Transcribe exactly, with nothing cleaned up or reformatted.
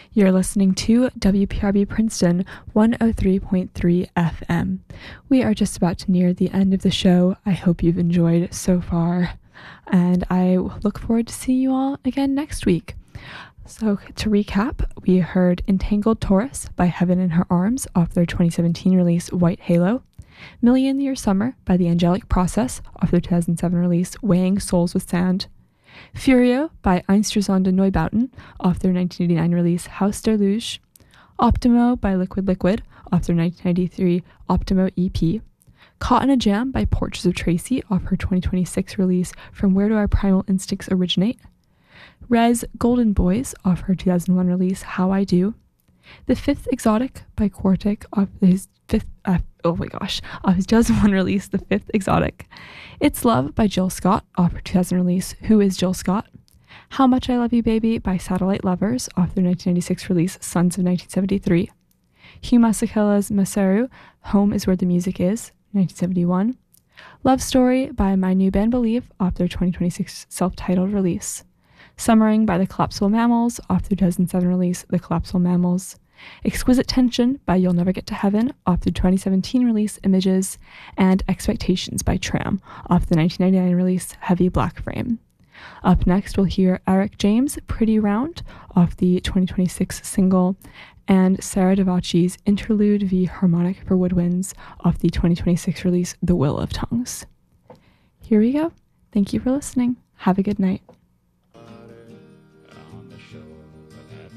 You're listening to W P R B Princeton one oh three point three F M. We are just about to near the end of the show. I hope you've enjoyed so far, and I look forward to seeing you all again next week. So to recap, we heard Entangled Taurus by Heaven in Her Arms off their twenty seventeen release White Halo, Million Year Summer by The Angelic Process off their two thousand seven release Weighing Souls with Sand, Furio by Einstürzende Neubauten off their nineteen eighty-nine release Haus der Luge, Optimo by Liquid Liquid off their nineteen ninety-three Optimo E P, Caught in a Jam by Portraits of Tracy off her twenty twenty-six release From Where Do Our Primal Instincts Originate, Rez Golden Boys off her two thousand one release How I Do, The Fifth Exotic by Quartic off his fifth, uh, oh my gosh, off his two thousand one release The Fifth Exotic, It's Love by Jill Scott off her two thousand release Who is Jill Scott, How Much I Love You Baby by Satellite Lovers off their nineteen ninety-six release Sons of nineteen seventy-three, Hugh Masekela's Maseru, Home is Where the Music Is, nineteen seventy-one, Love Story by My New Band Believe off their twenty twenty-six self-titled release, Summering by the Collapsible Mammals off their two thousand seven release The Collapsible Mammals, Exquisite Tension by You'll Never Get to Heaven off the twenty seventeen release Images, and Expectations by Tram off the nineteen ninety-nine release Heavy Black Frame. Up next, we'll hear Eric James' Pretty Round off the twenty twenty-six single, and Sarah Davachi's Interlude v Harmonic for Woodwinds off the twenty twenty-six release The Will of Tongues. Here we go. Thank you for listening. Have a good night.